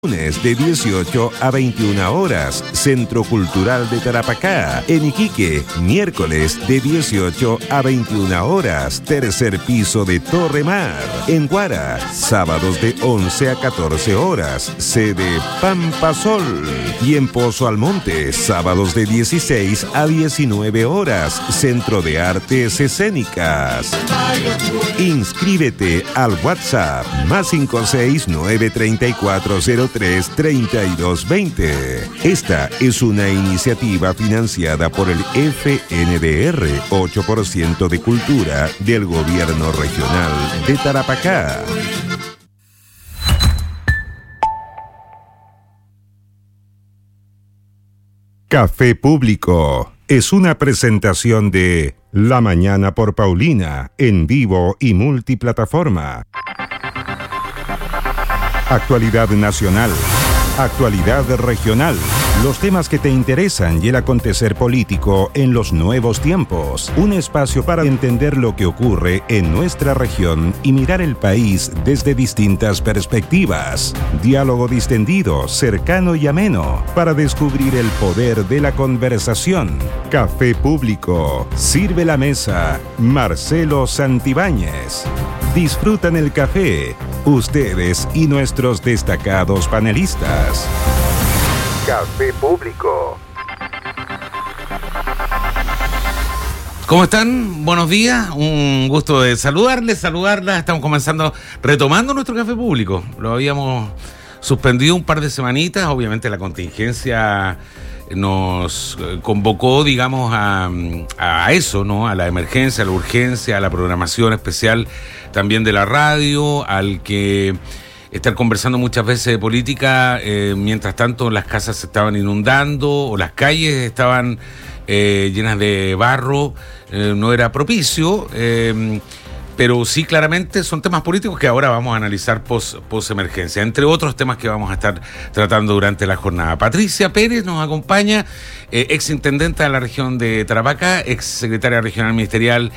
Lunes de 18 a 21 horas, Centro Cultural de Tarapacá. En Iquique, miércoles de 18 a 21 horas, tercer piso de Torre Mar. En Guara, sábados de 11 a 14 horas, sede Pampa Sol. Y en Pozo Almonte, sábados de 16 a 19 horas, Centro de Artes Escénicas. Inscríbete al WhatsApp +56 934 033220. Esta es una iniciativa financiada por el FNDR, 8% de Cultura del Gobierno Regional de Tarapacá. Café Público es una presentación de La Mañana por Paulina, en vivo y multiplataforma. Actualidad nacional, actualidad regional, los temas que te interesan y el acontecer político en los nuevos tiempos. Un espacio para entender lo que ocurre en nuestra región y mirar el país desde distintas perspectivas. Diálogo distendido, cercano y ameno para descubrir el poder de la conversación. Café Público. Sirve la mesa Marcelo Santibáñez. Disfrutan el café, ustedes y nuestros destacados panelistas. Café Público. ¿Cómo están? Buenos días, un gusto de saludarlas. Estamos comenzando, retomando nuestro Café Público. Lo habíamos suspendido un par de semanitas, obviamente la contingencia nos convocó, digamos, a eso, ¿no? A la emergencia, a la urgencia, a la programación especial también de la radio, al que estar conversando muchas veces de política, mientras tanto las casas se estaban inundando o las calles estaban llenas de barro, no era propicio, pero sí claramente son temas políticos que ahora vamos a analizar post-emergencia, entre otros temas que vamos a estar tratando durante la jornada. Patricia Pérez nos acompaña, exintendenta de la región de Tarapacá, exsecretaria regional ministerial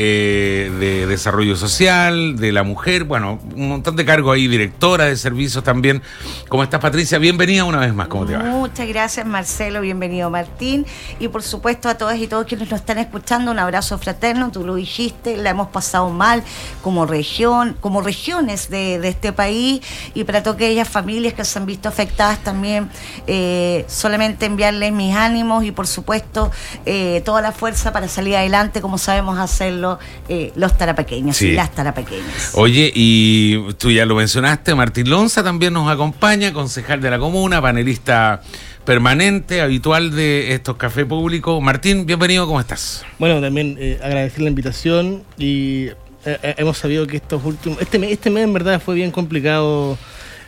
de Desarrollo Social, de la Mujer, bueno, un montón de cargos ahí, directora de servicios también. ¿Cómo estás, Patricia? Bienvenida una vez más, ¿cómo te va? Muchas gracias, Marcelo, bienvenido, Martín, y por supuesto a todas y todos quienes nos están escuchando, un abrazo fraterno. Tú lo dijiste, la hemos pasado mal como región, como regiones de este país, y para todas aquellas familias que se han visto afectadas también, solamente enviarles mis ánimos y por supuesto toda la fuerza para salir adelante como sabemos hacerlo los tarapaqueños, sí, y las tarapaqueñas. Oye, y tú ya lo mencionaste, Martín Lonza también nos acompaña, concejal de la comuna, panelista permanente, habitual de estos cafés públicos. Martín, bienvenido, ¿cómo estás? Bueno, también agradecer la invitación y hemos sabido que estos últimos... Este mes en verdad fue bien complicado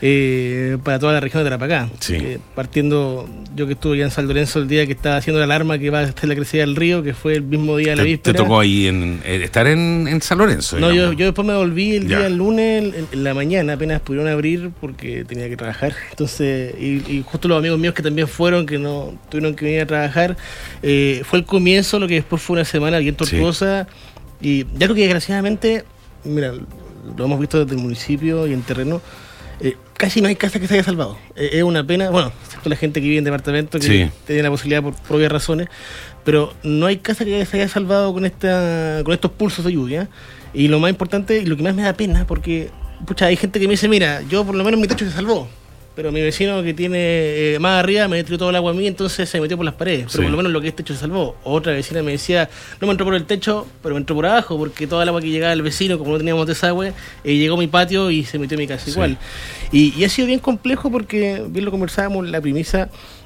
para toda la región de Tarapacá. Sí. Partiendo, yo que estuve allá en San Lorenzo el día que estaba haciendo la alarma que iba a estar la crecida del río, que fue el mismo día de la víspera. ¿Te tocó ahí estar en San Lorenzo? No, yo después me volví el día del lunes, en la mañana, apenas pudieron abrir porque tenía que trabajar. Entonces, y justo los amigos míos que también fueron, que no tuvieron que venir a trabajar, fue el comienzo, lo que después fue una semana bien tortuosa. Sí. Y ya creo que desgraciadamente, mira, lo hemos visto desde el municipio y en terreno, casi no hay casa que se haya salvado. Es una pena, bueno, excepto la gente que vive en departamento que sí tiene la posibilidad por propias razones, pero no hay casa que se haya salvado con estos pulsos de lluvia. Y lo más importante y lo que más me da pena, porque pucha, hay gente que me dice, mira, yo por lo menos mi techo se salvó, pero mi vecino que tiene más arriba me tiró todo el agua a mí, entonces se metió por las paredes, pero por lo menos lo que es techo se salvó. Otra vecina me decía, no me entró por el techo, pero me entró por abajo, porque toda el agua que llegaba al vecino, como no teníamos desagüe, llegó a mi patio y se metió en mi casa igual. Y ha sido bien complejo porque, bien lo conversábamos, la premisa,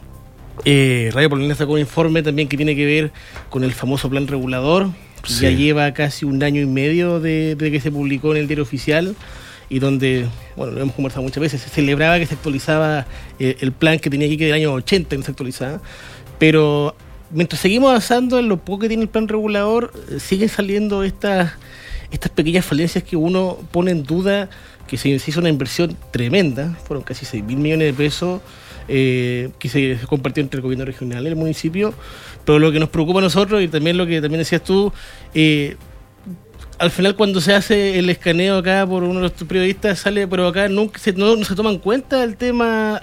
Radio Paulina sacó un informe también que tiene que ver con el famoso plan regulador, que ya lleva casi un año y medio de que se publicó en el diario oficial, y donde, bueno, lo hemos conversado muchas veces, se celebraba que se actualizaba el plan que tenía aquí, que del año 80 no se actualizaba, pero mientras seguimos avanzando en lo poco que tiene el plan regulador, siguen saliendo estas pequeñas falencias que uno pone en duda, que se hizo una inversión tremenda, fueron casi 6.000 millones de pesos, que se compartió entre el gobierno regional y el municipio, pero lo que nos preocupa a nosotros, y también lo que también decías tú, al final cuando se hace el escaneo acá por uno de los periodistas sale, pero acá no se toma en cuenta el tema